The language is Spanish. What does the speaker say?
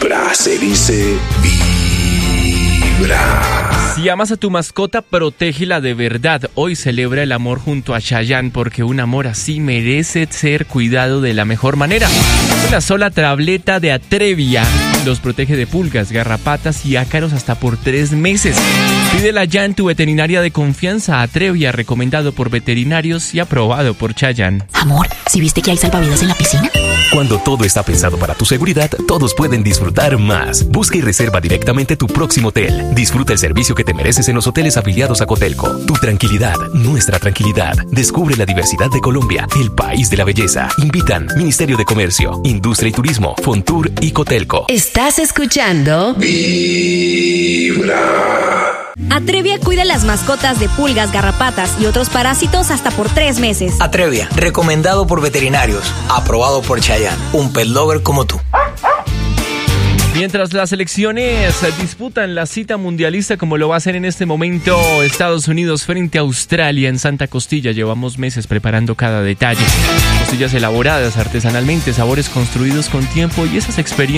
Vibra, se dice vibra. Si amas a tu mascota, protégela de verdad. Hoy celebra el amor junto a Chayanne, porque un amor así merece ser cuidado de la mejor manera. Una sola tableta de Atrevia los protege de pulgas, garrapatas y ácaros hasta por 3 meses. Pídela ya en tu veterinaria de confianza. Atrevia, recomendado por veterinarios y aprobado por Chayanne. Amor, ¿sí viste que hay salvavidas en la piscina? Cuando todo está pensado para tu seguridad, todos pueden disfrutar más. Busca y reserva directamente tu próximo hotel. Disfruta el servicio que te mereces en los hoteles afiliados a Cotelco. Tu tranquilidad, nuestra tranquilidad. Descubre la diversidad de Colombia, el país de la belleza. Invitan Ministerio de Comercio, Industria y Turismo, Fontur y Cotelco. Estás escuchando Vibra. Atrevia cuida las mascotas de pulgas, garrapatas y otros parásitos hasta por 3 meses. Atrevia, recomendado por veterinarios, aprobado por Chayanne, un pet lover como tú. Mientras las selecciones disputan la cita mundialista, como lo va a hacer en este momento Estados Unidos frente a Australia en Santa Costilla, llevamos meses preparando cada detalle. Costillas elaboradas artesanalmente, sabores construidos con tiempo y esas experiencias